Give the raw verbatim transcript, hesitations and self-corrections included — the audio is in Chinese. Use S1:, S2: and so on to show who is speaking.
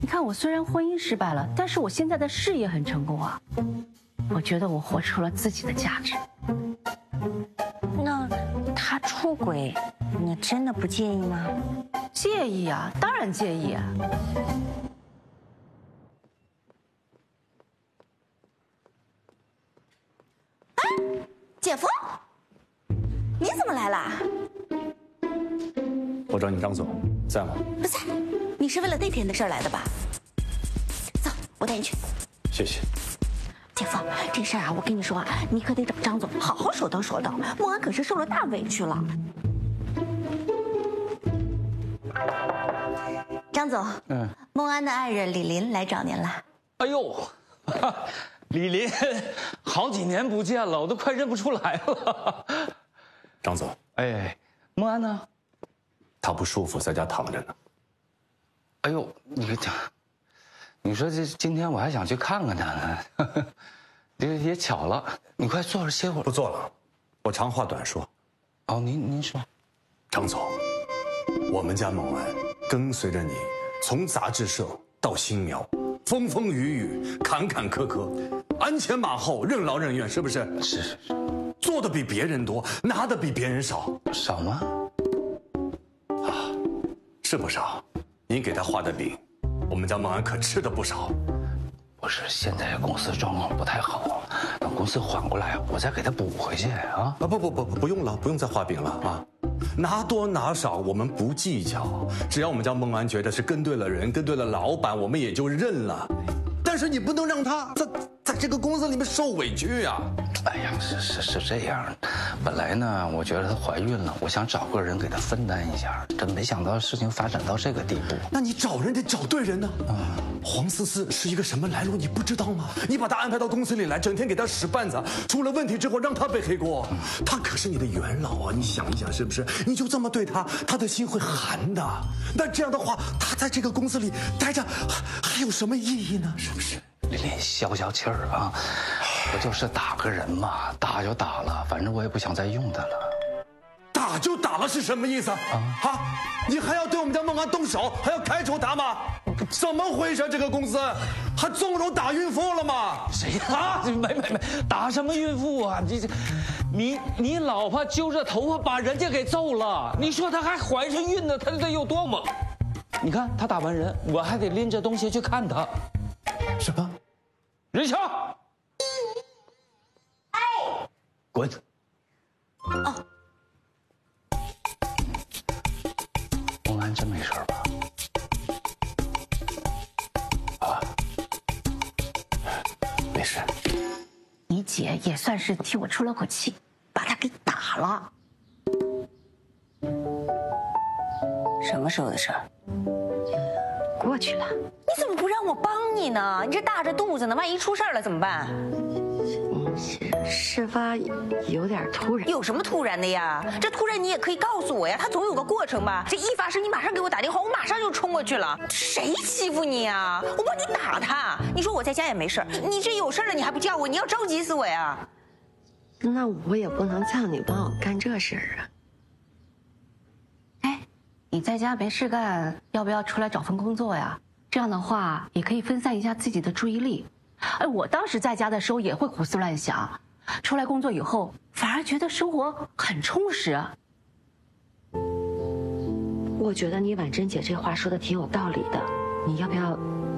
S1: 你看我虽然婚姻失败了，但是我现在的事业很成功啊。我觉得我活出了自己的价值。
S2: 那他出轨，你真的不介意吗？
S1: 介意啊，当然介意啊。
S2: 哎，姐夫，你怎么来了？
S3: 我找你张总，在吗？
S2: 不在。你是为了那天的事儿来的吧？走，我带你去。
S3: 谢谢。
S2: 姐夫，这事儿啊，我跟你说啊，你可得找张总好好说道说道。梦安可是受了大委屈了。张总，嗯，梦安的爱人李林来找您了。
S4: 哎呦，李林，好几年不见了，我都快认不出来了。
S3: 张总，
S4: 哎，梦安呢？
S3: 他不舒服，在家躺着呢。
S4: 哎呦，你讲，你说这今天我还想去看看他呢，这也巧了。你快坐着歇会儿。
S3: 不坐了，我长话短说。
S4: 哦，您您说，
S3: 张总，我们家梦安跟随着你，从杂志社到新苗，风风雨雨，坎坎坷坷，鞍前马后，任劳任怨，是不是？
S4: 是是是，
S3: 做的比别人多，拿的比别人少，
S4: 少吗？
S3: 啊，是不少。你给他画的饼，我们家梦安可吃的不少。
S4: 不是，现在公司状况不太好，等公司缓过来，我再给他补回去啊！
S3: 啊不不不不用了，不用再画饼了啊！拿多拿少我们不计较，只要我们家梦安觉得是跟对了人，跟对了老板，我们也就认了。但是你不能让他在在这个公司里面受委屈呀！
S4: 哎呀，是是是这样，本来呢，我觉得她怀孕了，我想找个人给她分担一下，真没想到事情发展到这个地步。
S3: 那你找人得找对人呢。啊，黄思思是一个什么来路，你不知道吗？你把她安排到公司里来，整天给她使绊子，出了问题之后让她背黑锅，她可是你的元老啊！你想一想，是不是？你就这么对她，她的心会寒的。那这样的话，她在这个公司里待着，还还有什么意义呢？是不是？
S4: 琳琳，消消气儿啊！不就是打个人嘛，打就打了，反正我也不想再用他了。
S3: 打就打了是什么意思啊？啊！你还要对我们家梦安动手，还要开除他吗？怎么回事？这个公司还纵容打孕妇了吗？
S4: 谁啊？没没没，打什么孕妇啊？你这，你你老婆揪着头发把人家给揍了，你说她还怀着孕呢，她得有多猛？你看她打完人，我还得拎着东西去看她。
S3: 什么？
S4: 任强，
S2: 哎，
S4: 滚！
S2: 哦，
S4: 梦安真没事吧？
S3: 啊，没事。
S1: 你姐也算是替我出了口气，把他给打了。
S2: 什么时候的事儿？
S1: 过去了。
S2: 你怎么不让我帮你呢？你这大着肚子呢，万一出事儿了怎么办？
S1: 事发有点突然。
S2: 有什么突然的呀？这突然你也可以告诉我呀，它总有个过程吧？这一发生，你马上给我打电话，我马上就冲过去了。谁欺负你啊？我帮你打他。你说我在家也没事，你这有事了你还不叫我，你要着急死我呀？
S5: 那我也不能叫你帮我干这事儿啊。
S1: 哎，你在家没事干，要不要出来找份工作呀？这样的话也可以分散一下自己的注意力。哎，我当时在家的时候也会胡思乱想，出来工作以后反而觉得生活很充实。
S5: 我觉得你婉珍姐这话说的挺有道理的，你要不要